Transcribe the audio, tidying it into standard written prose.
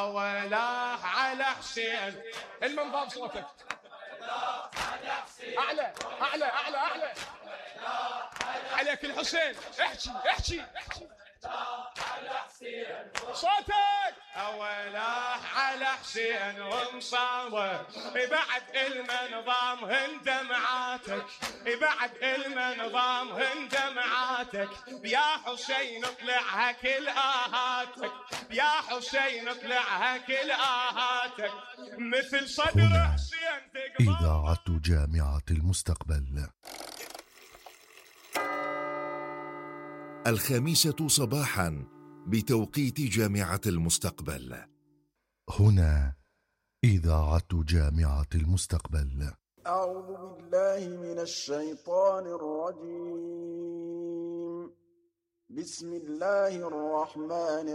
ولا على حسين. المنظام صوتك اعلى اعلى اعلى اعلى عليك الحسين. احكي احكي صوتك. ولا على حسين ومصاور بعد المنظام هن دمعاتك، بعد المنظام هن دمعاتك. يا حسين اطلعها كل آهاتك، يا حسين اطلعها كل آهاتك. مثل صدر حسين تقضى. إذاعة جامعة المستقبل. 5 صباحا بتوقيت جامعة المستقبل. هنا إذاعة جامعة المستقبل. أعوذ بالله من الشيطان الرجيم. بسم الله الرحمن